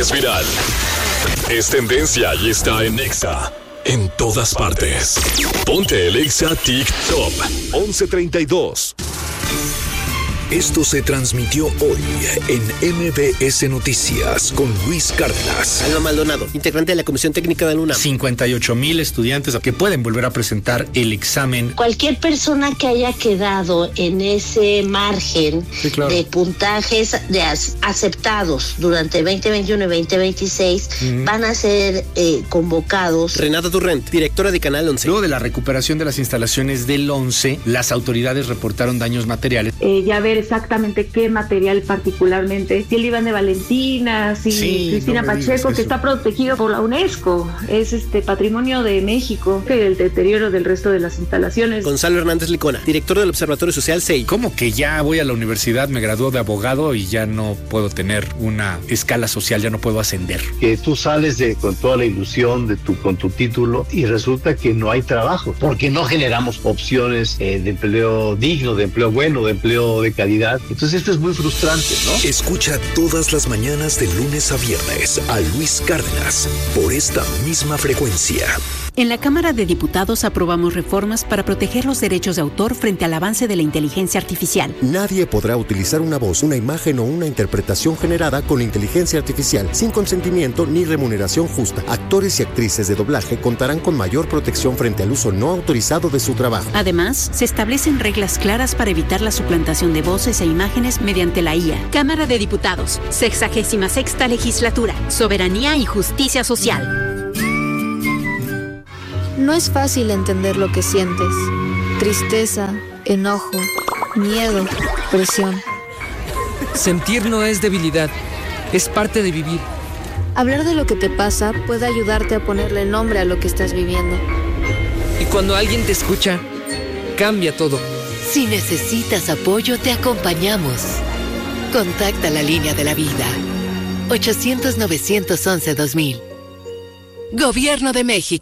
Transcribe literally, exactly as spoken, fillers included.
es viral. Es tendencia y está en Exa. En todas partes. Ponte el Exa TikTok. once treinta y dos. Esto se transmitió hoy en M B S Noticias con Luis Cárdenas. Alma Maldonado, integrante de la Comisión Técnica de la UNAM. cincuenta y ocho mil estudiantes que pueden volver a presentar el examen. Cualquier persona que haya quedado en ese margen sí, claro. de puntajes de aceptados durante veinte veintiuno y veinte veintiséis uh-huh. van a ser eh, convocados. Renata Turrent, directora de Canal once. Luego de la recuperación de las instalaciones del once, las autoridades reportaron daños materiales. Eh, ya ver exactamente qué material particularmente, si el Iván de Valentina, si sí, Cristina no Pacheco, que, que está protegido por la UNESCO, es este patrimonio de México, que el deterioro del resto de las instalaciones. Gonzalo Hernández Licona, director del Observatorio Social C E I. ¿Cómo que ya voy a la universidad, me graduó de abogado y ya no puedo tener una escala social, ya no puedo ascender? Que tú sales de con toda la ilusión de tu con tu título y resulta que no hay trabajo, porque no generamos opciones eh, de empleo digno, de empleo bueno, de empleo de calidad. Entonces esto es muy frustrante, ¿no? Escucha todas las mañanas de lunes a viernes a Luis Cárdenas por esta misma frecuencia. En la Cámara de Diputados aprobamos reformas para proteger los derechos de autor frente al avance de la inteligencia artificial. Nadie podrá utilizar una voz, una imagen o una interpretación generada con inteligencia artificial sin consentimiento ni remuneración justa. Actores y actrices de doblaje contarán con mayor protección frente al uso no autorizado de su trabajo. Además, se establecen reglas claras para evitar la suplantación de voces e imágenes mediante la I A. Cámara de Diputados, sexagésima sexta legislatura, soberanía y justicia social. No es fácil entender lo que sientes. Tristeza, enojo, miedo, presión. Sentir no es debilidad, es parte de vivir. Hablar de lo que te pasa puede ayudarte a ponerle nombre a lo que estás viviendo. Y cuando alguien te escucha, cambia todo. Si necesitas apoyo, te acompañamos. Contacta la línea de la vida. ochocientos, novecientos once, dos mil. Gobierno de México.